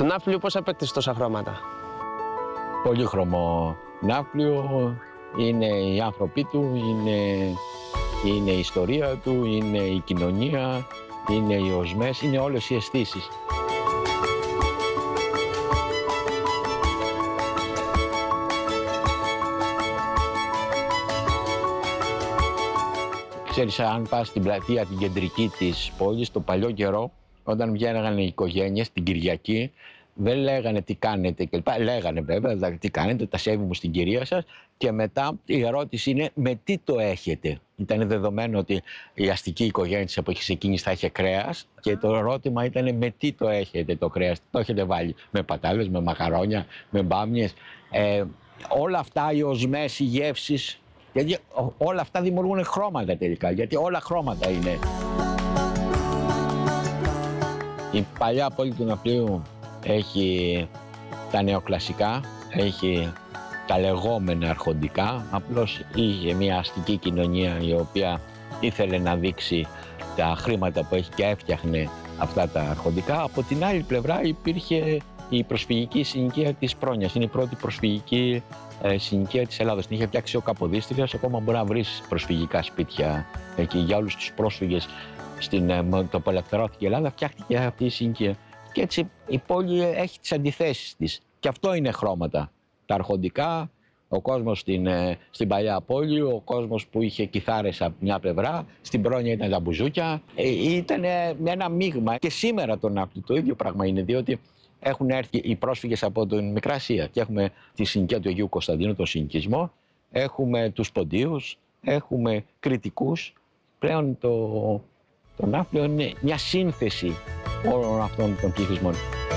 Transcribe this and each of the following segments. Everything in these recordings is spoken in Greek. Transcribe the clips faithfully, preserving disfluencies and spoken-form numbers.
Το Ναύπλιο πώς απέκτησε τόσα χρώματα? Πολύχρωμο Ναύπλιο, είναι οι άνθρωποι του, είναι, είναι η ιστορία του, είναι η κοινωνία, είναι οι οσμές, είναι όλες οι αισθήσεις. Ξέρεις, αν πας στην πλατεία την κεντρική της πόλης, το παλιό καιρό, όταν βγαίναν οι οικογένειες την Κυριακή, δεν λέγανε τι κάνετε κλπ. Λέγανε βέβαια τι κάνετε, τα σέβη μου στην κυρία σας, και μετά η ερώτηση είναι με τι το έχετε. Ήταν δεδομένο ότι η αστική οικογένεια της εποχής εκείνης θα είχε κρέας και το ερώτημα ήταν με τι το έχετε το κρέας. Το έχετε βάλει με πατάτες, με μακαρόνια, με μπάμιες. Ε, όλα αυτά, οι οσμές, οι γεύσεις, γιατί όλα αυτά δημιουργούν χρώματα τελικά, γιατί όλα χρώματα είναι. Η παλιά πόλη του Ναυπλίου έχει τα νεοκλασικά, έχει τα λεγόμενα αρχοντικά, απλώς είχε μια αστική κοινωνία η οποία ήθελε να δείξει τα χρήματα που έχει και έφτιαχνε αυτά τα αρχοντικά. Από την άλλη πλευρά υπήρχε η προσφυγική συνοικία της Πρόνοιας. Είναι η πρώτη προσφυγική ε, συνοικία της Ελλάδος. Την είχε φτιάξει ο Καποδίστριας, ακόμα μπορεί να βρεις προσφυγικά σπίτια εκεί για όλους τους πρόσφυγες. Στην, ε, το που απελευθερώθηκε η Ελλάδα, φτιάχτηκε αυτή η συνοικία. Και έτσι η πόλη έχει τις αντιθέσεις της. Και αυτό είναι χρώματα. Τα αρχοντικά, ο κόσμος στην, στην παλιά πόλη, ο κόσμος που είχε κιθάρες από μια πλευρά, στην Πρόνοια ήταν τα μπουζούκια. Ε, ήταν ένα μείγμα. Και σήμερα το Ναύπλιο το ίδιο πράγμα είναι, διότι έχουν έρθει οι πρόσφυγες από την Μικρά Ασία και έχουμε τη συνοικία του Αγίου Κωνσταντίνου, τον συνοικισμό, έχουμε τους Ποντίους, έχουμε Κρητικούς. Πλέον το, το Ναύπλιο είναι μια σύνθεση όλων αυτών των πληθυσμών.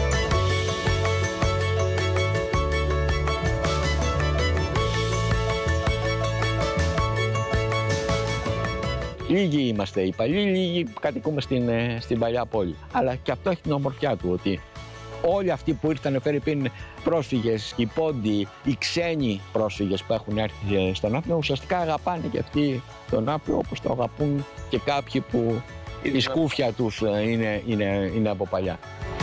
Λίγοι είμαστε οι παλιοί, λίγοι κατοικούμε στην, στην παλιά πόλη. Αλλά και αυτό έχει την ομορφιά του, ότι όλοι αυτοί που ήρθαν φερειπίν πρόσφυγες, οι πόντιοι, οι ξένοι πρόσφυγες που έχουν έρθει στον Ναύπλιο, ουσιαστικά αγαπάνε και αυτοί τον Ναύπλιο όπως το αγαπούν και κάποιοι που η σκούφια τους είναι, είναι, είναι από παλιά.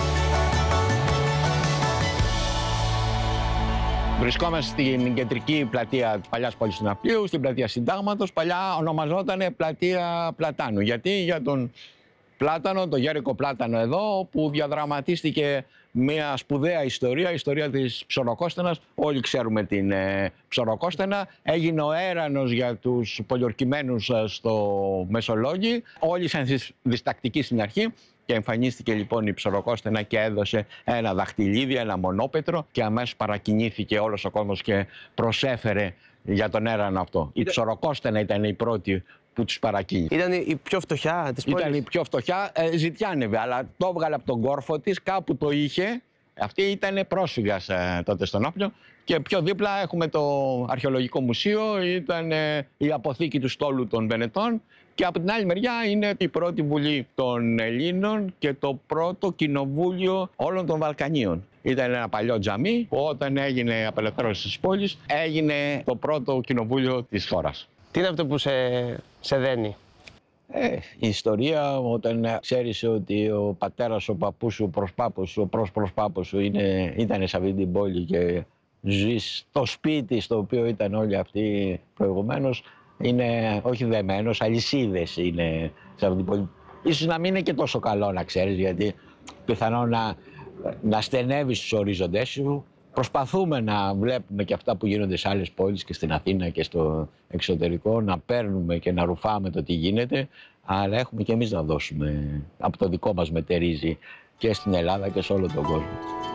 Βρισκόμαστε στην κεντρική πλατεία της παλιάς πόλης του Ναυπλίου, στην πλατεία Συντάγματος. Παλιά ονομαζόταν πλατεία Πλατάνου. Γιατί? Για τον Πλάτανο, τον Γέρικο Πλάτανο εδώ, που διαδραματίστηκε μια σπουδαία ιστορία, η ιστορία της Ψωροκόστενας. Όλοι ξέρουμε την ε, Ψωροκόστενα. Έγινε ο έρανος για τους πολιορκημένους στο Μεσολόγγι. Όλοι ήταν διστακτικοί στην αρχή. Και εμφανίστηκε λοιπόν η Ψωροκόστενα και έδωσε ένα δαχτυλίδι, ένα μονόπετρο, και αμέσως παρακινήθηκε όλος ο κόσμος και προσέφερε για τον έρανο αυτό. Η Ψωροκόστενα ήταν η πρώτη που τους παρακίνησε. Ήταν η πιο φτωχιά της πόλης. Ήταν η πιο φτωχιά, ε, ζητιάνευε, αλλά το έβγαλε από τον κόρφο της, κάπου το είχε. Αυτή ήταν πρόσφυγας ε, τότε στο Ναύπλιο. Και πιο δίπλα έχουμε το Αρχαιολογικό Μουσείο, ήταν ε, η αποθήκη του στόλου των Βενετών. Και από την άλλη μεριά είναι η πρώτη Βουλή των Ελλήνων και το πρώτο κοινοβούλιο όλων των Βαλκανίων. Ήταν ένα παλιό τζαμί που όταν έγινε η απελευθέρωση της πόλης έγινε το πρώτο κοινοβούλιο της χώρας. Τι είναι αυτό που σε, σε δένει? Ε, η ιστορία, όταν ξέρεις ότι ο πατέρας, ο παππούς σου, ο προσπάπος σου, ο προσπροσπάπος σου είναι, ήταν σε αυτή την πόλη και ζεις στο σπίτι στο οποίο ήταν όλοι αυτοί προηγουμένως, είναι όχι δεμένος, αλυσίδες είναι σε αυτή την πόλη. Ίσως να μην είναι και τόσο καλό να ξέρεις, γιατί πιθανόν να, να στενεύεις τους ορίζοντές σου. Προσπαθούμε να βλέπουμε και αυτά που γίνονται σε άλλες πόλεις και στην Αθήνα και στο εξωτερικό, να παίρνουμε και να ρουφάμε το τι γίνεται, αλλά έχουμε και εμείς να δώσουμε από το δικό μας μετερίζει και στην Ελλάδα και σε όλο τον κόσμο.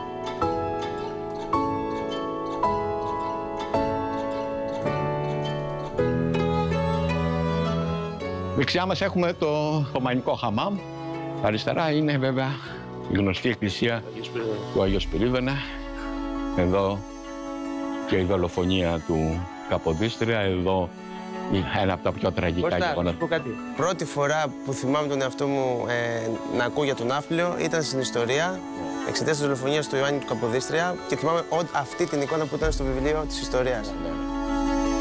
Δεξιά μας έχουμε το Οθωμανικό χαμάμ. Αριστερά είναι βέβαια η γνωστή εκκλησία του Αγίου Σπυρίδωνα. Εδώ και η δολοφονία του Καποδίστρια, εδώ ένα από τα πιο τραγικά γεγονότα. Πρώτη φορά που θυμάμαι τον εαυτό μου ε, να ακούω για τον Ναύπλιο ήταν στην ιστορία, εξαιτίας της δολοφονίας του Ιωάννη του Καποδίστρια, και θυμάμαι ό, αυτή την εικόνα που ήταν στο βιβλίο της ιστορίας.